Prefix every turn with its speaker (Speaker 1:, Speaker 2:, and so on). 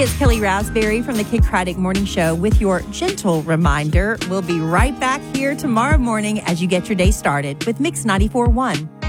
Speaker 1: it's Kelly Raspberry from the Kid Craddock Morning Show with your gentle reminder. We'll be right back here tomorrow morning as you get your day started with Mix 94.1.